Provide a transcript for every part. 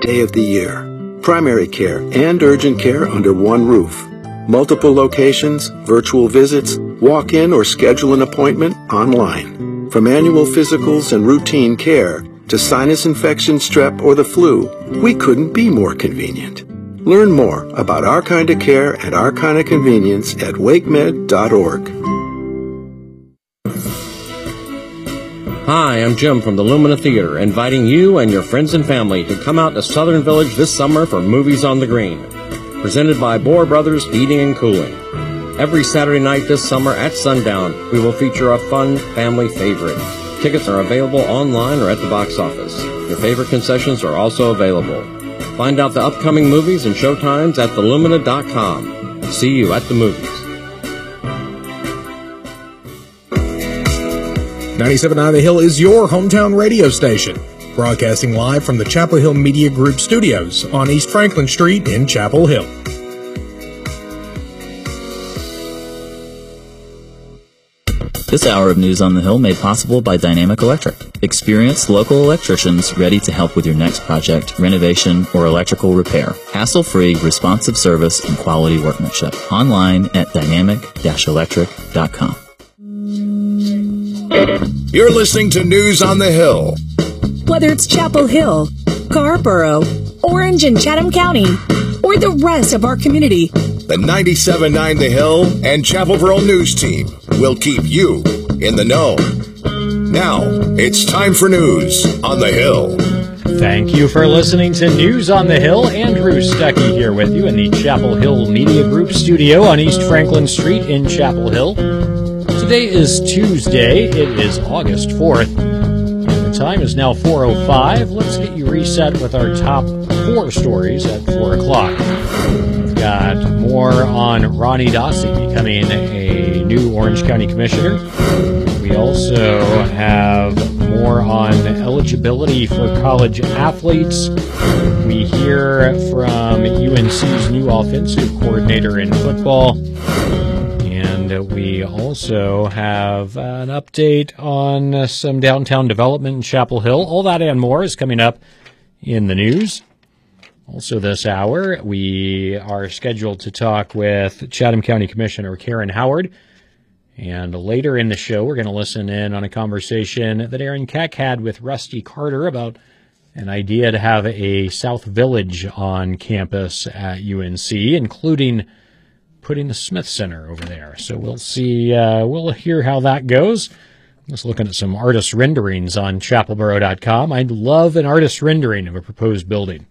day of the year. Primary care and urgent care under one roof. Multiple locations, virtual visits, walk-in or schedule an appointment online. From annual physicals and routine care to sinus infection, strep, or the flu, we couldn't be more convenient. Learn more about our kind of care and our kind of convenience at wakemed.org. Hi, I'm Jim from the Lumina Theater, inviting you and your friends and family to come out to Southern Village this summer for Movies on the Green, presented by Bohr Brothers Heating and Cooling. Every Saturday night this summer at sundown, we will feature a fun family favorite. Tickets are available online or at the box office. Your favorite concessions are also available. Find out the upcoming movies and showtimes at thelumina.com. See you at the movies. 97.9 The Hill is your hometown radio station, broadcasting live from the Chapel Hill Media Group studios on East Franklin Street in Chapel Hill. This hour of News on the Hill made possible by Dynamic Electric. Experienced local electricians ready to help with your next project, renovation, or electrical repair. Hassle-free, responsive service and quality workmanship. Online at dynamic-electric.com. You're listening to News on the Hill. Whether it's Chapel Hill, Scarborough, Orange and Chatham County, or the rest of our community, the 97.9 The Hill and Chapelboro News Team will keep you in the know. Now, it's time for News on the Hill. Thank you for listening to News on the Hill. Andrew Stuckey here with you in the Chapel Hill Media Group studio on East Franklin Street in Chapel Hill. Today is Tuesday. It is August 4th. The time is now 4:05. Let's get you reset with our top 4 stories at 4 o'clock. We've got more on Ronnie Dossey becoming a new Orange County Commissioner. We also have more on eligibility for college athletes. We hear from UNC's new offensive coordinator in football. And we also have an update on some downtown development in Chapel Hill. All that and more is coming up in the news. Also this hour, we are scheduled to talk with Chatham County Commissioner Karen Howard. And later in the show, we're going to listen in on a conversation that Aaron Keck had with Rusty Carter about an idea to have a South Village on campus at UNC, including putting the Smith Center over there. So we'll see, we'll hear how that goes. Just looking at some artist renderings on chapelboro.com. I'd love an artist rendering of a proposed building.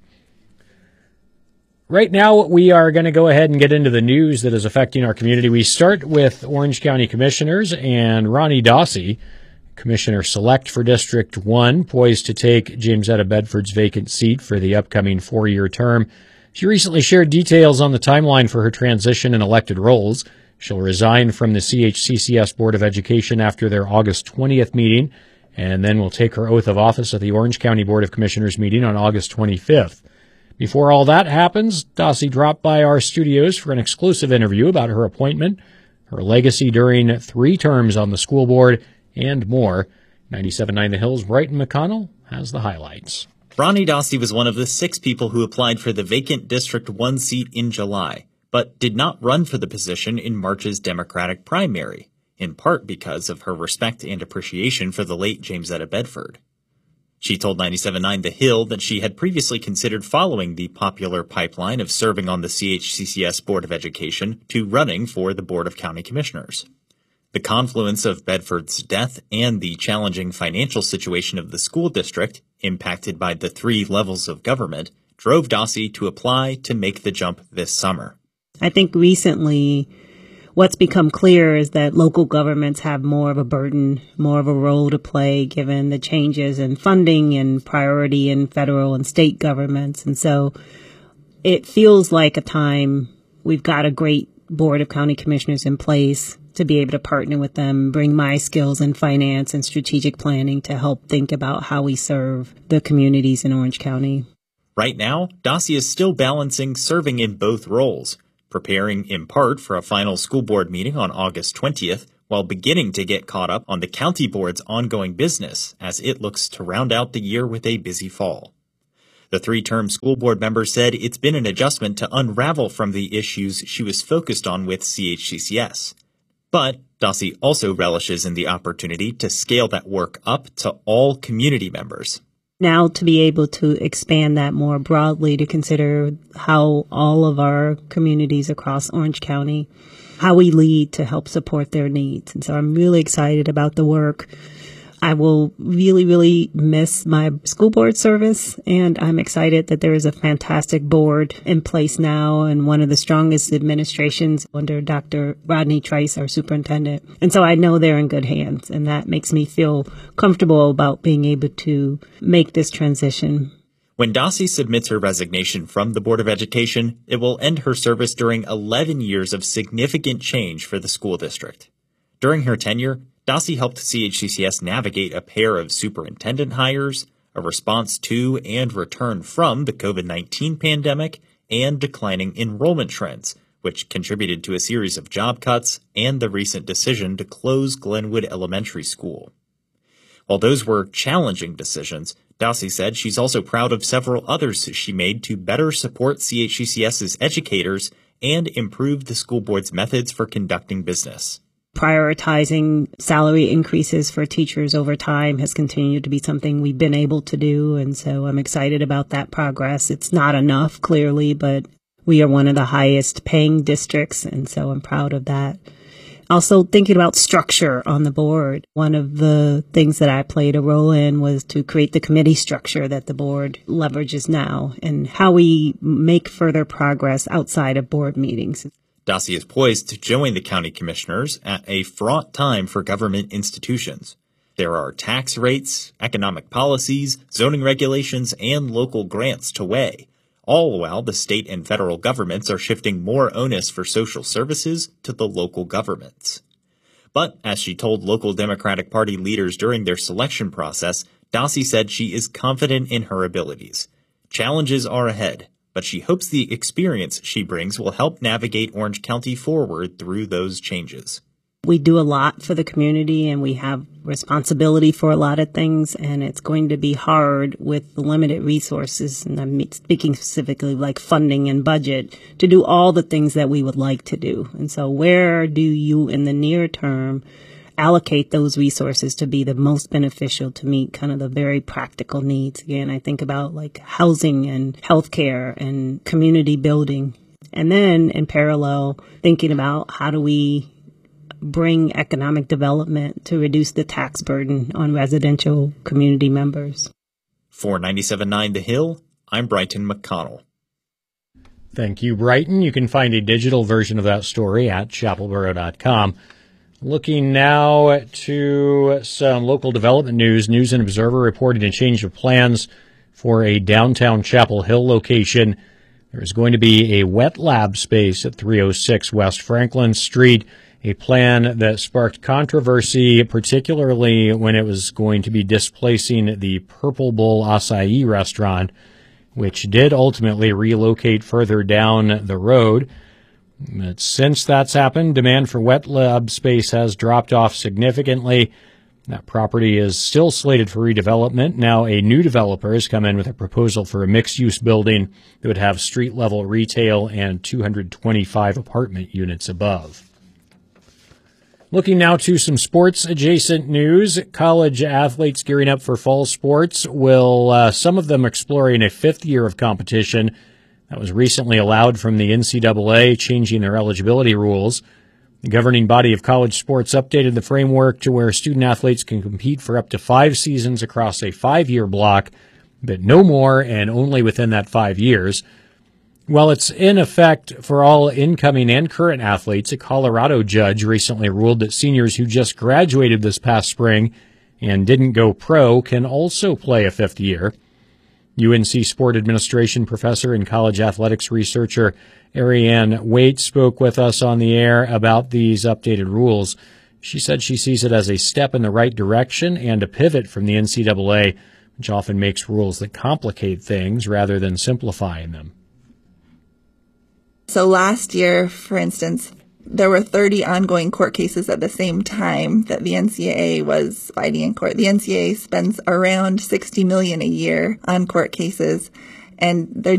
Right now, we are going to go ahead and get into the news that is affecting our community. We start with Orange County Commissioners and Ronnie Dossey, Commissioner-select for District 1, poised to take Jamesetta Bedford's vacant seat for the upcoming 4-year term. She recently shared details on the timeline for her transition in elected roles. She'll resign from the CHCCS Board of Education after their August 20th meeting, and then will take her oath of office at the Orange County Board of Commissioners meeting on August 25th. Before all that happens, Dossey dropped by our studios for an exclusive interview about her appointment, her legacy during 3 terms on the school board, and more. 97.9 The Hill's Brighton McConnell has the highlights. Ronnie Dossey was one of the 6 people who applied for the vacant District 1 seat in July, but did not run for the position in March's Democratic primary, in part because of her respect and appreciation for the late Jamesetta Bedford. She told 97.9 The Hill that she had previously considered following the popular pipeline of serving on the CHCCS Board of Education to running for the Board of County Commissioners. The confluence of Bedford's death and the challenging financial situation of the school district, impacted by the 3 levels of government, drove Dossey to apply to make the jump this summer. I think recently what's become clear is that local governments have more of a burden, more of a role to play given the changes in funding and priority in federal and state governments. And so it feels like a time we've got a great Board of County Commissioners in place to be able to partner with them, bring my skills in finance and strategic planning to help think about how we serve the communities in Orange County. Right now, Dossey is still balancing serving in both roles, preparing in part for a final school board meeting on August 20th, while beginning to get caught up on the county board's ongoing business as it looks to round out the year with a busy fall. The 3-term school board member said it's been an adjustment to unravel from the issues she was focused on with CHCCS. But Dossi also relishes in the opportunity to scale that work up to all community members. Now to be able to expand that more broadly to consider how all of our communities across Orange County, how we lead to help support their needs. And so I'm really excited about the work. I will really, really miss my school board service, and I'm excited that there is a fantastic board in place now and one of the strongest administrations under Dr. Rodney Trice, our superintendent. And so I know they're in good hands, and that makes me feel comfortable about being able to make this transition. When Dossi submits her resignation from the Board of Education, it will end her service during 11 years of significant change for the school district. During her tenure, Dossi helped CHCCS navigate a pair of superintendent hires, a response to and return from the COVID-19 pandemic, and declining enrollment trends, which contributed to a series of job cuts and the recent decision to close Glenwood Elementary School. While those were challenging decisions, Dossi said she's also proud of several others she made to better support CHCCS's educators and improve the school board's methods for conducting business. Prioritizing salary increases for teachers over time has continued to be something we've been able to do, and so I'm excited about that progress. It's not enough, clearly, but we are one of the highest paying districts, and so I'm proud of that. Also thinking about structure on the board. One of the things that I played a role in was to create the committee structure that the board leverages now and how we make further progress outside of board meetings. Dossi is poised to join the county commissioners at a fraught time for government institutions. There are tax rates, economic policies, zoning regulations, and local grants to weigh, all while the state and federal governments are shifting more onus for social services to the local governments. But as she told local Democratic Party leaders during their selection process, Dossi said she is confident in her abilities. Challenges are ahead, but she hopes the experience she brings will help navigate Orange County forward through those changes. We do a lot for the community and we have responsibility for a lot of things, and it's going to be hard with the limited resources, and I'm speaking specifically like funding and budget, to do all the things that we would like to do. And so where do you in the near term allocate those resources to be the most beneficial to meet kind of the very practical needs? Again, I think about like housing and healthcare and community building. And then in parallel, thinking about how do we bring economic development to reduce the tax burden on residential community members. For 97.9 The Hill, I'm Brighton McConnell. Thank you, Brighton. You can find a digital version of that story at chapelboro.com. Looking now to some local development news. News and Observer reported a change of plans for a downtown Chapel Hill location. There is going to be a wet lab space at 306 West Franklin Street, a plan that sparked controversy, particularly when it was going to be displacing the Purple Bowl Acai restaurant, which did ultimately relocate further down the road. But since that's happened, demand for wet lab space has dropped off significantly. That property is still slated for redevelopment. Now a new developer has come in with a proposal for a mixed-use building that would have street-level retail and 225 apartment units above. Looking now to some sports-adjacent news. College athletes gearing up for fall sports will, some of them exploring a fifth year of competition that was recently allowed from the NCAA, changing their eligibility rules. The governing body of college sports updated the framework to where student athletes can compete for up to 5 seasons across a 5-year block, but no more and only within that 5 years. While it's in effect for all incoming and current athletes, a Colorado judge recently ruled that seniors who just graduated this past spring and didn't go pro can also play a fifth year. UNC Sport Administration professor and college athletics researcher Ariane Waite spoke with us on the air about these updated rules. She said she sees it as a step in the right direction and a pivot from the NCAA, which often makes rules that complicate things rather than simplifying them. So last year, for instance, there were 30 ongoing court cases at the same time that the NCAA was fighting in court. The NCAA spends around $60 million a year on court cases. and they're